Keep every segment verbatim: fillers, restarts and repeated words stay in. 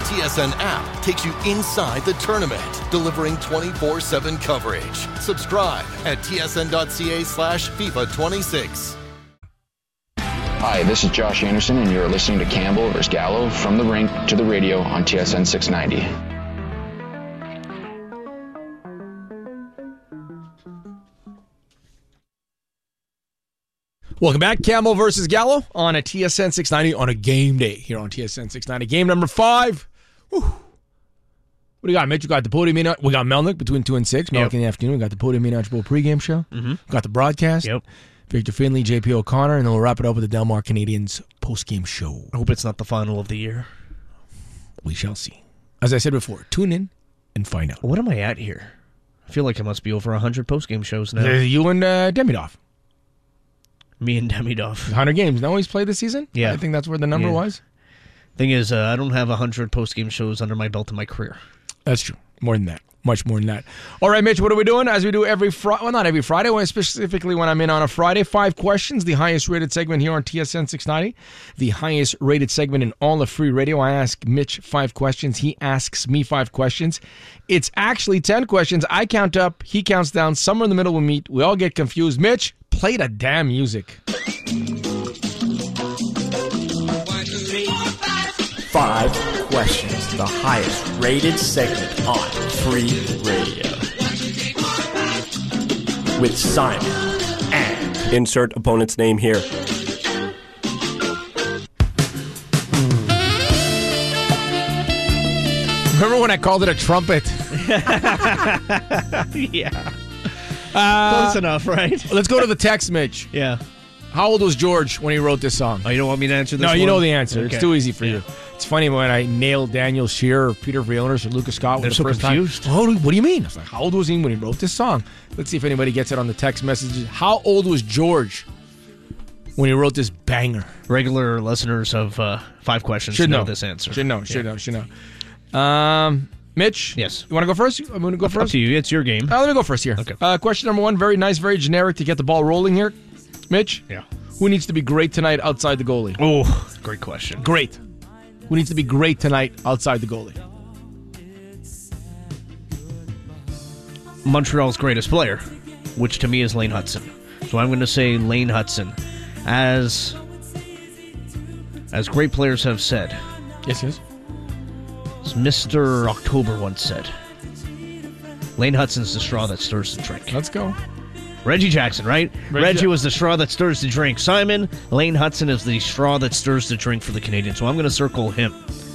T S N app takes you inside the tournament, delivering twenty-four seven coverage. Subscribe at T S N dot C A slash FIFA twenty-six. Hi, this is Josh Anderson, and you're listening to Campbell versus Gallo from the rink to the radio on T S N six ninety. Welcome back, Campbell versus Gallo on a T S N six ninety on a game day here on T S N six ninety. Game number five. Whew. What do you got, Mitch? We got the Podium Minute. We got Melnick between two and six. Melnick yep. in the afternoon. We got the Podium Minute Bowl pregame show. Mm-hmm. We got the broadcast. Yep. Victor Finley, J P O'Connor, and then we'll wrap it up with the Del Mar Canadians postgame show. I hope it's not the final of the year. We shall see. As I said before, tune in and find out. What am I at here? I feel like I must be over one hundred postgame shows now. There's you and uh, Demidov. Me and Demidov. one hundred games. No, he's played this season? Yeah. I think that's where the number yeah. was. Thing is, uh, I don't have one hundred postgame shows under my belt in my career. That's true. More than that. Much more than that. All right, Mitch, what are we doing? As we do every Friday, well, not every Friday, specifically when I'm in on a Friday, five questions, the highest rated segment here on T S N six ninety, the highest rated segment in all of free radio. I ask Mitch five questions. He asks me five questions. It's actually ten questions. I count up. He counts down. Somewhere in the middle we meet. We all get confused. Mitch, play the damn music. Five questions, the highest rated segment on free radio. With Simon and... Insert opponent's name here. Remember when I called it a trumpet? yeah. Uh, Close enough, right? Let's go to the text, Mitch. Yeah. How old was George when he wrote this song? Oh, you don't want me to answer this No, one? you know the answer. Okay. It's too easy for yeah. you. It's funny when I nailed Daniel Shearer or Peter Vrionis or Lucas Scott. They're the so first confused. Time. Oh, what do you mean? I was like, how old was he when he wrote this song? Let's see if anybody gets it on the text messages. How old was George when he wrote this banger? Regular listeners of uh, Five Questions should know, know this answer. Should know, yeah. should know, should know. Um, Mitch? Yes. You want to go first? I'm going to go Up, first. up to you. It's your game. Uh, let me go first here. Okay. Uh, question number one, very nice, very generic to get the ball rolling here. Mitch? Yeah. Who needs to be great tonight outside the goalie? Oh, great question. Great. Who needs to be great tonight outside the goalie? Montreal's greatest player, which to me is Lane Hudson. So I'm going to say Lane Hudson. As as great players have said, Yes, yes. as Mister October once said, Lane Hudson's the straw that stirs the drink. Let's go. Reggie Jackson, right? Reggie, Reggie was the straw that stirs the drink. Simon, Lane Hudson is the straw that stirs the drink for the Canadians. So I'm going to circle him.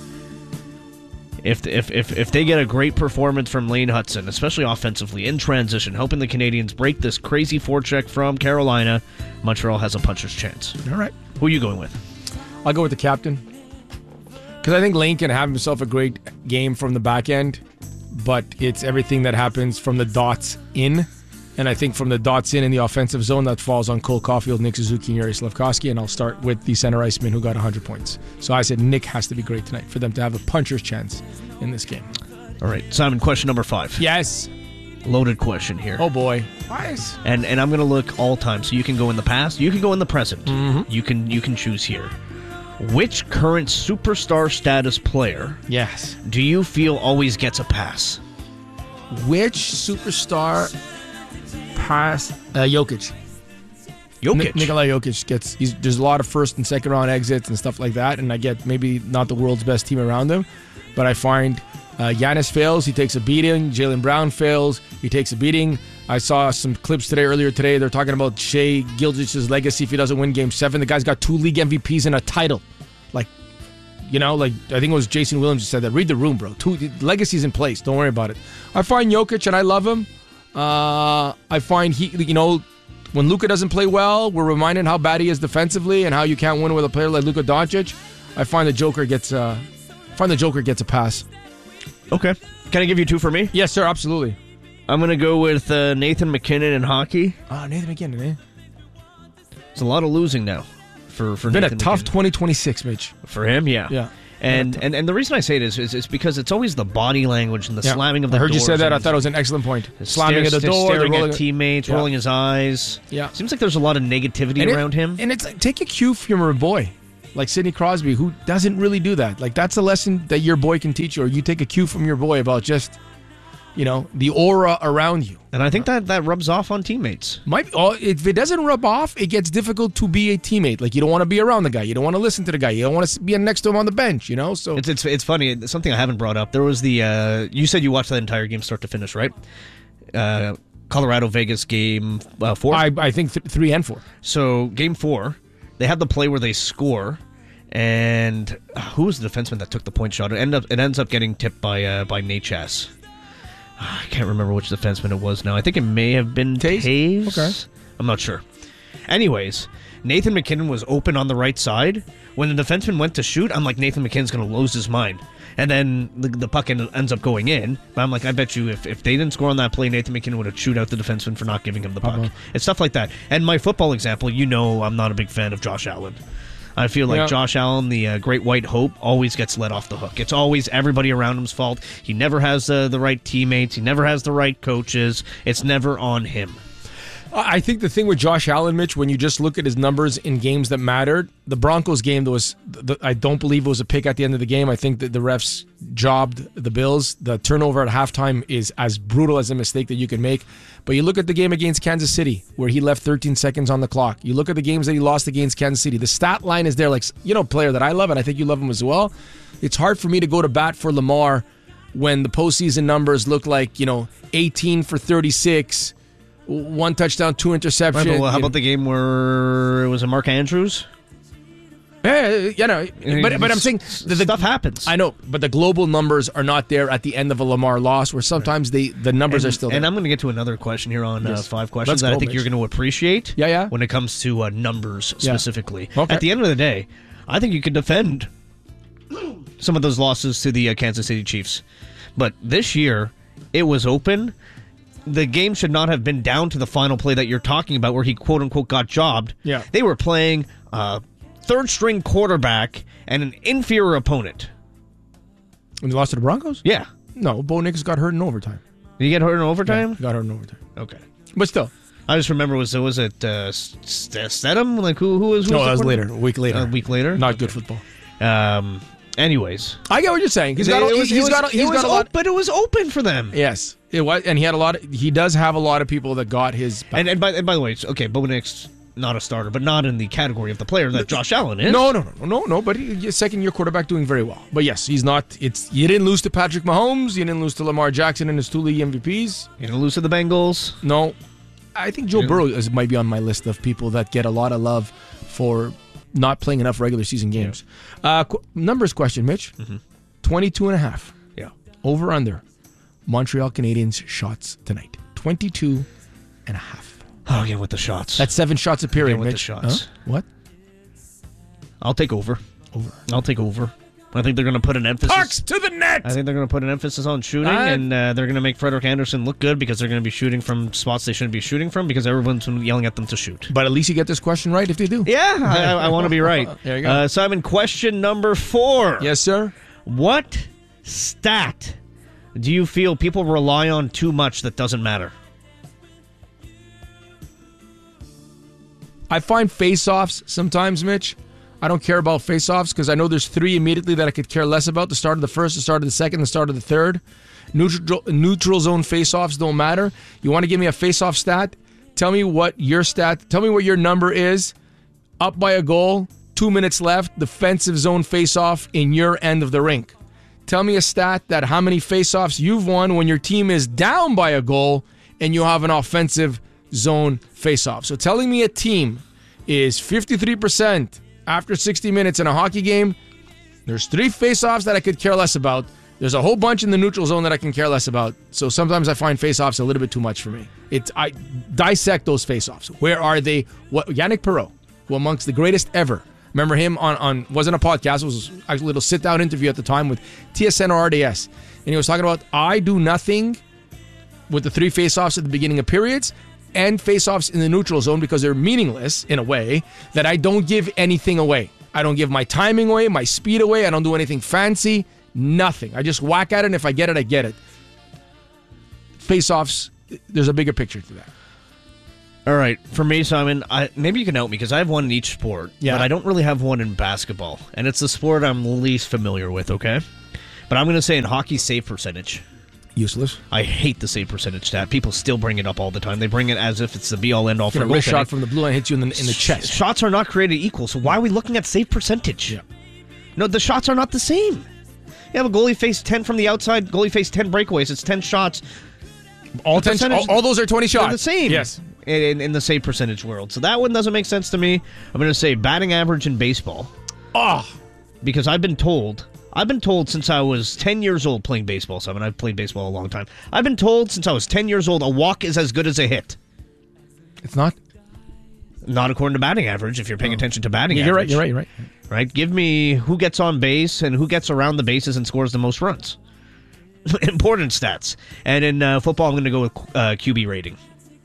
If, if if if they get a great performance from Lane Hudson, especially offensively, in transition, helping the Canadians break this crazy forecheck from Carolina, Montreal has a puncher's chance. All right. Who are you going with? I'll go with the captain. Because I think Lane can have himself a great game from the back end, but it's everything that happens from the dots in. And I think from the dots in in the offensive zone, that falls on Cole Caulfield, Nick Suzuki, and Yuri Slavkovsky. And I'll start with the center iceman who got one hundred points. So I said Nick has to be great tonight for them to have a puncher's chance in this game. All right, Simon, question number five. Yes. Loaded question here. Oh, boy. Nice. And and I'm going to look all time. So you can go in the past, you can go in the present. Mm-hmm. You can you can choose here. Which current superstar status player Yes. do you feel always gets a pass? Which superstar pass uh, Jokic? Jokic. Nik- Nikola Jokic gets. He's, there's a lot of first and second round exits and stuff like that, and I get maybe not the world's best team around him, but I find uh, Giannis fails, he takes a beating. Jaylen Brown fails, he takes a beating. I saw some clips today, earlier today. They're talking about Shai Gilgeous' legacy if he doesn't win Game Seven. The guy's got two league M V Ps and a title. Like, you know, like I think it was Jason Williams who said that. Read the room, bro. Two legacy's in place. Don't worry about it. I find Jokic, and I love him. Uh, I find he, you know, when Luka doesn't play well, we're reminded how bad he is defensively and how you can't win with a player like Luka Doncic. I find the Joker gets, uh, find the Joker gets a pass. Okay. Can I give you two for me? Yes, sir. Absolutely. I'm going to go with uh, Nathan McKinnon in hockey. Oh, Nathan McKinnon, eh? It's a lot of losing now for for Been Nathan a tough McKinnon. twenty twenty-six, Mitch. For him, yeah. Yeah. And, and and the reason I say it is, is is because it's always the body language and the Yeah. slamming of the I heard you doors said that. I and thought it was an excellent point. Slamming stare- at the door, staring rolling at teammates, Yeah. rolling his eyes. Yeah. Seems like there's a lot of negativity And it- around him. And it's like, take a cue from your boy. like Sidney Crosby, who doesn't really do that. Like, that's a lesson that your boy can teach you, or you take a cue from your boy about just, you know, the aura around you. And I think that, that rubs off on teammates. Might oh, if it doesn't rub off, it gets difficult to be a teammate. Like, you don't want to be around the guy. You don't want to listen to the guy. You don't want to be next to him on the bench, you know? So It's it's, it's funny. It's something I haven't brought up. There was the, uh, you said you watched that entire game start to finish, right? Uh, Colorado-Vegas game uh, four? I, I think th- three and four. So, game four, they have the play where they score, and uh, who was the defenseman that took the point shot? It, end up, it ends up getting tipped by uh, by Natchez. I can't remember which defenseman it was now. I think it may have been Taves? Taves. Okay. I'm not sure. Anyways, Nathan MacKinnon was open on the right side. When the defenseman went to shoot, I'm like, Nathan McKinnon's going to lose his mind. And then the, the puck end, ends up going in. But I'm like, I bet you if, if they didn't score on that play, Nathan MacKinnon would have chewed out the defenseman for not giving him the puck. Uh-huh. It's stuff like that. And my football example, you know I'm not a big fan of Josh Allen. I feel like yeah. Josh Allen, the uh, great white hope, always gets let off the hook. It's always everybody around him's fault. He never has uh, the right teammates. He never has the right coaches. It's never on him. I think the thing with Josh Allen, Mitch, when you just look at his numbers in games that mattered, the Broncos game, there was, the, I don't believe it was a pick at the end of the game. I think that the refs jobbed the Bills. The turnover at halftime is as brutal as a mistake that you can make. But you look at the game against Kansas City, where he left thirteen seconds on the clock. You look at the games that he lost against Kansas City. The stat line is there. Like, you know, player that I love, and I think you love him as well. It's hard for me to go to bat for Lamar when the postseason numbers look like, you know, eighteen for thirty-six, one touchdown, two interceptions. Right, but well, how about the game where it was a Mark Andrews? Yeah, you know, but but I'm saying the, the stuff happens. I know, but the global numbers are not there at the end of a Lamar loss, where sometimes they the numbers and, are still there. And I'm going to get to another question here on yes. uh, five questions Let's that go, I think Mitch. you're going to appreciate. Yeah, yeah. When it comes to uh, numbers yeah. specifically, okay. At the end of the day, I think you could defend some of those losses to the uh, Kansas City Chiefs, but this year it was open. The game should not have been down to the final play that you're talking about, where he quote unquote got jobbed. Yeah, they were playing. Uh, Third string quarterback and an inferior opponent. When they lost to the Broncos? Yeah. No, Bo Nix got hurt in overtime. Did he get hurt in overtime? Yeah, he got hurt in overtime. Okay. But still. I just remember, was, was it uh, Stedham? Like, who, who was who No, was that was later. A week later. A week later? Not okay. good football. Um. Anyways. I get what you're saying. He's got, it was, he's it was, got, he's it got a lot. Op- but it was open for them. Yes. It was, and he had a lot of, he does have a lot of people that got his back. And, and, by, and by the way, okay, Bo Nix, not a starter, but not in the category of the player that Josh Allen is. No, no, no, no, no. But he, second year quarterback doing very well. But yes, he's not. It's you didn't lose to Patrick Mahomes. You didn't lose to Lamar Jackson in his two league M V Ps. You didn't lose to the Bengals. No, I think Joe yeah. Burrow is, might be on my list of people that get a lot of love for not playing enough regular season games. Yeah. Uh, qu- numbers question, Mitch. Mm-hmm. twenty-two and a half. Yeah. Over under. Montreal Canadiens shots tonight. twenty-two and a half. Oh, yeah, with the shots. That's seven shots a period, with Mitch. the shots. Huh? What? I'll take over. Over. I'll take over. I think they're going to put an emphasis. Pucks to the net! I think they're going to put an emphasis on shooting, Uh, and uh, they're going to make Frederik Andersen look good because they're going to be shooting from spots they shouldn't be shooting from because everyone's been yelling at them to shoot. But at least you get this question right if they do. Yeah, I, I want to be right. There you go. Uh, Simon, question number four. Yes, sir. What stat do you feel people rely on too much that doesn't matter? I find face-offs sometimes, Mitch. I don't care about face-offs because I know there's three immediately that I could care less about. The start of the first, the start of the second, the start of the third. Neutral, neutral zone face-offs don't matter. You want to give me a face-off stat? Tell me what your stat, tell me what your number is. Up by a goal, two minutes left, defensive zone face-off in your end of the rink. Tell me a stat that how many face-offs you've won when your team is down by a goal and you have an offensive zone face-off. So telling me a team is fifty-three percent after sixty minutes in a hockey game, there's three face-offs that I could care less about. There's a whole bunch in the neutral zone that I can care less about. So sometimes I find face-offs a little bit too much for me. It's I dissect those face-offs. Where are they? What Yannick Perreault, who amongst the greatest ever. Remember him on, on wasn't a podcast, it was actually a little sit-down interview at the time with T S N or R D S. And he was talking about, I do nothing with the three face-offs at the beginning of periods and face-offs in the neutral zone because they're meaningless in a way that I don't give anything away. I don't give my timing away, my speed away. I don't do anything fancy, nothing. I just whack at it, and if I get it, I get it. Face-offs, there's a bigger picture to that. All right, for me, Simon, I, maybe you can help me because I have one in each sport, Yeah. but I don't really have one in basketball, and it's the sport I'm least familiar with, okay? But I'm going to say in hockey, save percentage. Useless. I hate the save percentage stat. People still bring it up all the time. They bring it as if it's the be-all, end-all for Get a wrist goaltending. shot from the blue line hits you in the, in the chest. Shots are not created equal, so why are we looking at save percentage? Yeah. No, the shots are not the same. You have a goalie face ten from the outside, goalie face ten breakaways. It's ten shots. All, The ten, percentage- all, all those are twenty shots. They're the same. Yes. In, in, in the save percentage world. So that one doesn't make sense to me. I'm going to say batting average in baseball. Oh. Because I've been told, I've been told since I was ten years old playing baseball, Simon. I've played baseball a long time. I've been told since I was ten years old a walk is as good as a hit. It's not? Not according to batting average, if you're paying attention to batting Yeah, you're right, average. you're right, you're right. Right? Give me who gets on base and who gets around the bases and scores the most runs. Important stats. And in uh, football, I'm going to go with uh, Q B rating.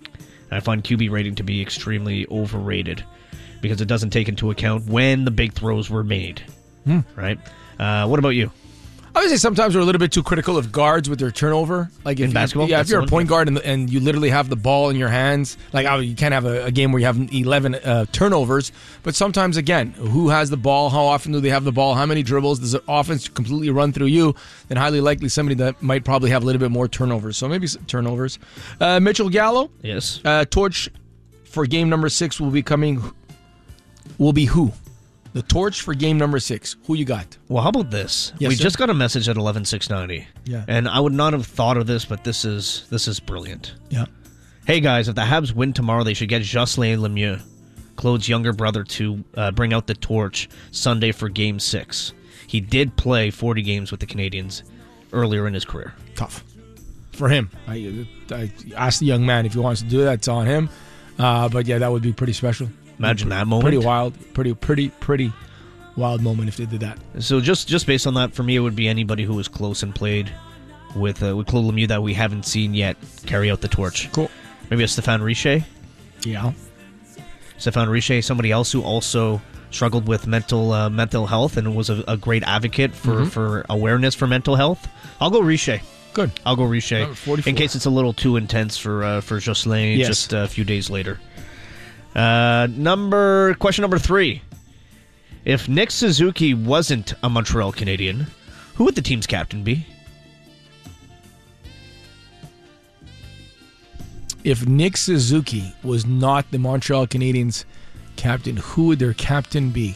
I find Q B rating to be extremely overrated because it doesn't take into account when the big throws were made. Hmm. Right? Uh, what about you? I would say sometimes we're a little bit too critical of guards with their turnover. Like if In you- basketball? yeah, That's if you're the a one? point guard and, and you literally have the ball in your hands, like oh, you can't have a, a game where you have eleven uh, turnovers. But sometimes, again, who has the ball? How often do they have the ball? How many dribbles? Does the offense completely run through you? Then highly likely somebody that might probably have a little bit more turnovers. So maybe some turnovers. Uh, Mitchell Gallo, Yes. uh, torch for game number six will be coming. Will be who? The torch for game number six. Who you got? Well, how about this? Yes, we sir. just got a message at eleven six ninety. Yeah. And I would not have thought of this, but this is this is brilliant. Yeah. Hey guys, if the Habs win tomorrow, they should get Jocelyn Lemieux, Claude's younger brother, to uh, bring out the torch Sunday for Game Six. He did play forty games with the Canadians earlier in his career. Tough for him. I, I asked the young man if he wants to do that. It's on him. Uh, but yeah, that would be pretty special. Imagine that moment. Pretty wild. Pretty, pretty, pretty wild moment if they did that. So just just based on that, for me, it would be anybody who was close and played with uh, with Claude Lemieux that we haven't seen yet carry out the torch. Cool. Maybe a Stéphane Richer. Yeah. Stéphane Richer, somebody else who also struggled with mental uh, mental health and was a, a great advocate for, Mm-hmm. for awareness for mental health. I'll go Richer. Good. I'll go Richer. Number forty-four. In case it's a little too intense for uh, for Jocelyn Yes. just a few days later. Uh, number question number three. If Nick Suzuki wasn't a Montreal Canadian, who would the team's captain be? If Nick Suzuki was not the Montreal Canadiens captain, who would their captain be?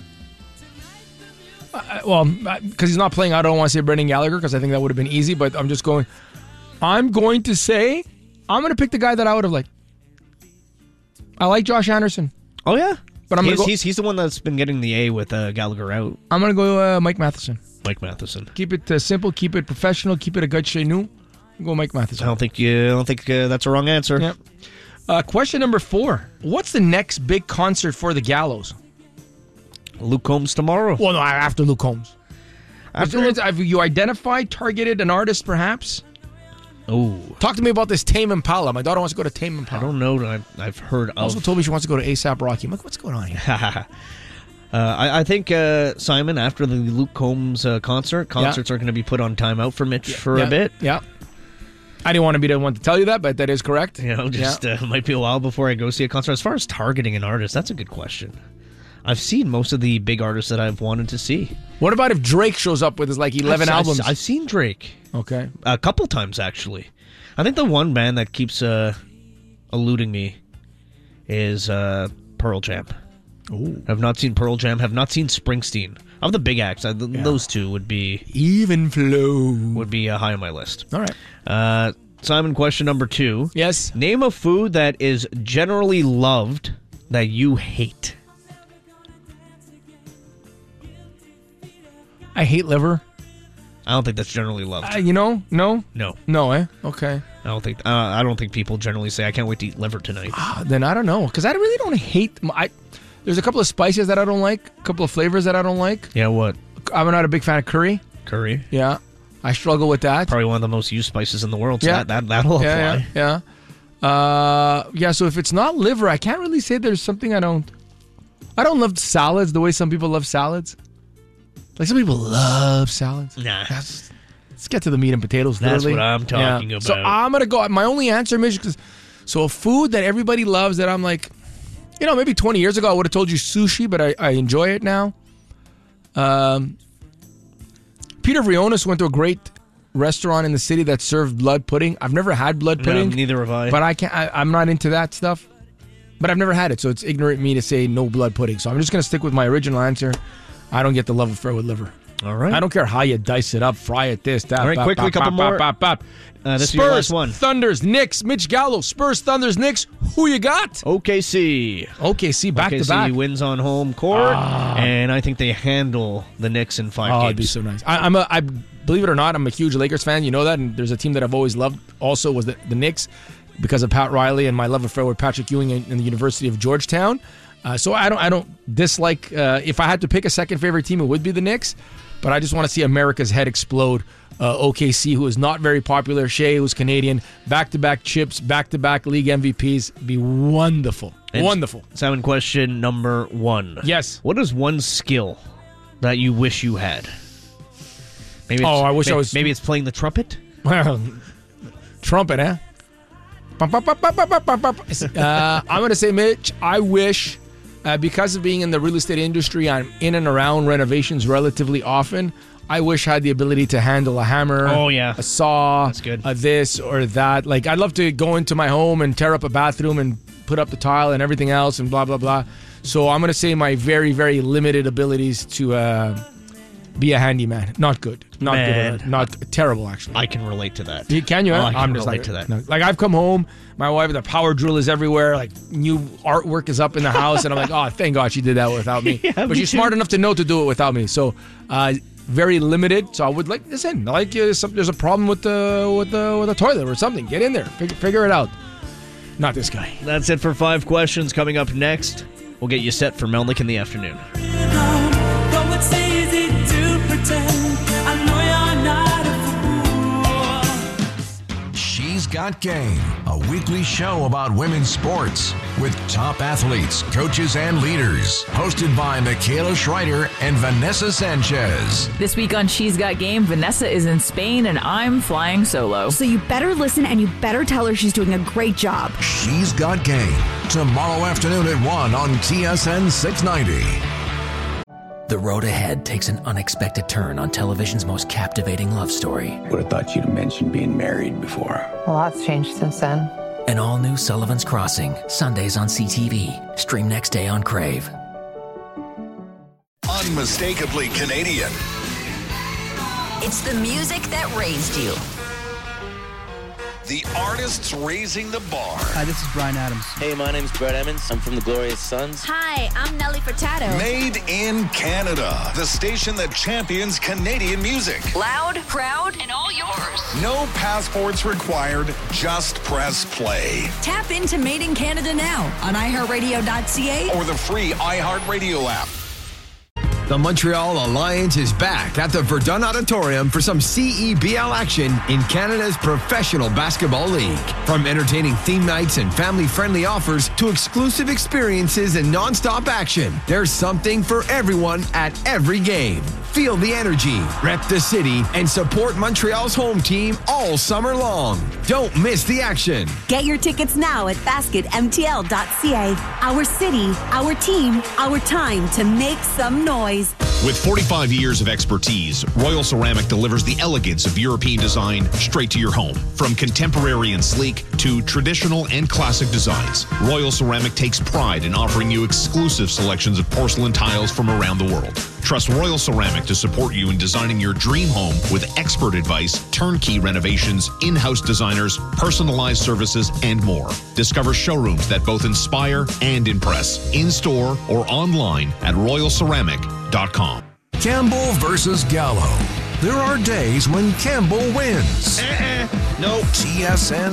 Uh, well, because he's not playing, I don't want to say Brendan Gallagher because I think that would have been easy, but I'm just going, I'm going to say, I'm going to pick the guy that I would have liked. I like Josh Anderson. Oh yeah, But I'm he's, gonna go- he's he's the one that's been getting the A with uh, Gallagher out. I'm going to go uh, Mike Matheson. Mike Matheson. Keep it uh, simple, keep it professional, keep it a gut chez nous. Go Mike Matheson. I don't think you. I don't think uh, that's a wrong answer. Yep. Uh, question number four. What's the next big concert for the Gallows? Luke Combs tomorrow. Well, no, after Luke Combs. After After, have you identified, targeted an artist, perhaps? Oh, Talk to me about this Tame Impala. My daughter wants to go to Tame I Impala. don't know. I've, I've heard of. Also told me she wants to go to ASAP Rocky. I'm like, what's going on here? uh, I, I think uh, Simon, after the Luke Combs uh, concert, concerts are going to be put on timeout for Mitch for yeah, a bit. Yeah. I didn't want to be the one to tell you that, but that is correct. You know, just Yeah. uh, might be a while before I go see a concert. As far as targeting an artist, that's a good question. I've seen most of the big artists that I've wanted to see. What about if Drake shows up with his like eleven I've, albums? I've, I've seen Drake okay. a couple times actually. I think the one band that keeps uh, eluding me is uh, Pearl Jam. Ooh. I've not seen Pearl Jam. Have not seen Springsteen. Of the big acts, I, th- those two would be Even flow. would be uh, high on my list. All right. Uh, Simon, question number two. Yes. Name a food that is generally loved that you hate. I hate liver. I don't think that's generally loved. Uh, you know? No? no, No, eh? Okay. I don't think. Uh, I don't think people generally say, "I can't wait to eat liver tonight." Ah, then I don't know. Because I really don't hate... I, there's a couple of spices that I don't like. A couple of flavors that I don't like. Yeah, what? I'm not a big fan of curry. Curry. Yeah. I struggle with that. Probably one of the most used spices in the world. So Yeah. that, that that'll yeah, apply. yeah, yeah. Uh, yeah, so if it's not liver, I can't really say there's something I don't... I don't love salads the way some people love salads. Like some people love salads. Nah. That's, let's get to the meat and potatoes. That's literally. what I'm talking So about. I'm gonna go. My only answer, Mitch, because So a food that everybody loves that I'm like, you know, maybe twenty years ago I would have told you sushi, but I, I enjoy it now. Um, Peter Vrionis went to a great restaurant in the city that served blood pudding. I've never had blood pudding. No, neither have I. But I can't. I, I'm not into that stuff. But I've never had it, so it's ignorant of me to say no blood pudding. So I'm just going to stick with my original answer. I don't get the love affair with liver. All right. I don't care how you dice it up, fry it, this, that. All right, bop, quickly, bop, couple bop, more. Bop, bop, bop. Uh, this is Spurs, your last one. Thunders, Knicks, Mitch Gallo. Spurs, Thunders, Knicks. Who you got? O K C. O K C, back O K C to back. wins on home court, Ah. and I think they handle the Knicks in five Oh, games. it'd be so nice. I, I'm a, I believe it or not, I'm a huge Lakers fan. You know that, and there's a team that I've always loved. Also, was the, the Knicks because of Pat Riley and my love affair with Patrick Ewing in, in the University of Georgetown. Uh, so I don't, I don't dislike. Uh, if I had to pick a second favorite team, it would be the Knicks. But I just want to see America's head explode. Uh, O K C, who is not very popular. Shea, who's Canadian. Back-to-back chips, back-to-back league M V Ps. Be wonderful. And wonderful. Simon, question number one. Yes. What is one skill that you wish you had? Maybe. It's, Oh, I wish may- I was- Maybe it's playing the trumpet. Well, trumpet, eh? Bum, bum, bum, bum, bum, bum, bum, bum. Uh, I'm going to say, Mitch, I wish, uh, because of being in the real estate industry, I'm in and around renovations relatively often. I wish I had the ability to handle a hammer, Oh, yeah. a saw, That's good. a this or that. Like, I'd love to go into my home and tear up a bathroom and put up the tile and everything else and blah, blah, blah. So I'm going to say my very, very limited abilities to uh, be a handyman. Not good. Not Man. good at it. Not terrible, actually. I can relate to that. You- Can you? Oh, I can I'm just relate like, to that. no. Like I've come home, my wife, the power drill is everywhere. Like new artwork is up in the house, and I'm like, oh, thank God she did that without me. Yeah, but me she's too. smart enough to know to do it without me. So, uh, very limited. So I would like listen. Like uh, some, there's a problem with the with the with the toilet or something. Get in there, figure, figure it out. Not this guy. That's it for five questions. Coming up next, we'll get you set for Melnick in the afternoon. Though it's easy to pretend, I know you're not a fool. She's Got Game, a weekly show about women's sports with top athletes, coaches, and leaders. Hosted by Michaela Schreider and Vanessa Sanchez. This week on She's Got Game, Vanessa is in Spain and I'm flying solo. So you better listen and you better tell her she's doing a great job. She's Got Game, tomorrow afternoon at one on T S N six ninety. The road ahead takes an unexpected turn on television's most captivating love story. Would have thought you'd have mentioned being married before. A lot's changed since then. An all-new Sullivan's Crossing, Sundays on C T V. Stream next day on Crave. Unmistakably Canadian. It's the music that raised you. The artists raising the bar. Hi, this is Brian Adams. Hey, my name's Brett Emmons. I'm from the Glorious Sons. Hi, I'm Nelly Furtado. Made in Canada. The station that champions Canadian music. Loud, proud, and all yours. No passports required. Just press play. Tap into Made in Canada now on i heart radio dot c a or the free iHeartRadio app. The Montreal Alliance is back at the Verdun Auditorium for some C E B L action in Canada's Professional Basketball League. From entertaining theme nights and family-friendly offers to exclusive experiences and non-stop action, there's something for everyone at every game. Feel the energy, rep the city, and support Montreal's home team all summer long. Don't miss the action. Get your tickets now at basket m t l dot c a. Our city, our team, our time to make some noise. With forty-five years of expertise, Royal Ceramic delivers the elegance of European design straight to your home. From contemporary and sleek to traditional and classic designs, Royal Ceramic takes pride in offering you exclusive selections of porcelain tiles from around the world. Trust Royal Ceramic to support you in designing your dream home with expert advice, turnkey renovations, in-house designers, personalized services, and more. Discover showrooms that both inspire and impress, in-store or online at royal ceramic dot com. Campbell versus Gallo. There are days when Campbell wins. Uh-uh. No. T S N